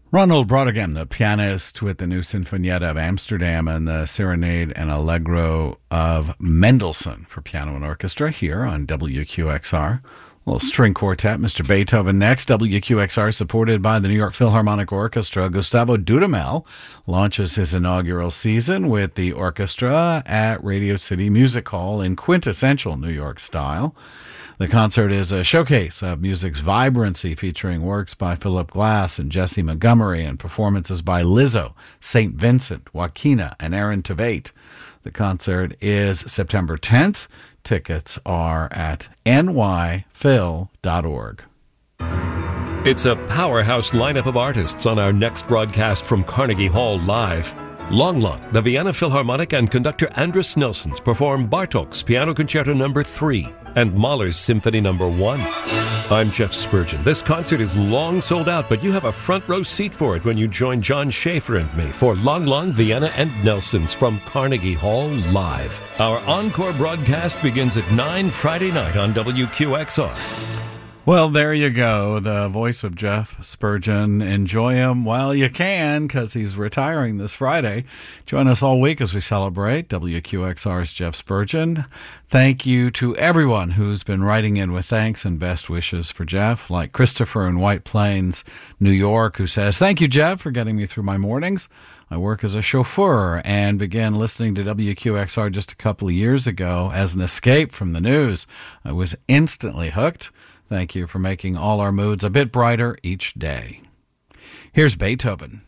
Ronald Brautigam, the pianist with the new Sinfonietta of Amsterdam and the Serenade and Allegro of Mendelssohn for piano and orchestra here on WQXR. Little string quartet, Mr. Beethoven next. WQXR, supported by the New York Philharmonic Orchestra. Gustavo Dudamel launches his inaugural season with the orchestra at Radio City Music Hall in quintessential New York style. The concert is a showcase of music's vibrancy, featuring works by Philip Glass and Jesse Montgomery and performances by Lizzo, St. Vincent, Joaquina, and Aaron Tveit. The concert is September 10th. Tickets are at nyphil.org. It's a powerhouse lineup of artists on our next broadcast from Carnegie Hall Live. Long Long, the Vienna Philharmonic and conductor Andris Nilsons perform Bartók's Piano Concerto No. 3 and Mahler's Symphony No. 1. I'm Jeff Spurgeon. This concert is long sold out, but you have a front row seat for it when you join John Schaefer and me for Long Long, Vienna, and Nelsons from Carnegie Hall Live. Our encore broadcast begins at 9 Friday night on WQXR. Well, there you go. The voice of Jeff Spurgeon. Enjoy him while you can, because he's retiring this Friday. Join us all week as we celebrate WQXR's Jeff Spurgeon. Thank you to everyone who's been writing in with thanks and best wishes for Jeff, like Christopher in White Plains, New York, who says, "Thank you, Jeff, for getting me through my mornings. I work as a chauffeur and began listening to WQXR just a couple of years ago as an escape from the news. I was instantly hooked. Thank you for making all our moods a bit brighter each day." Here's Beethoven.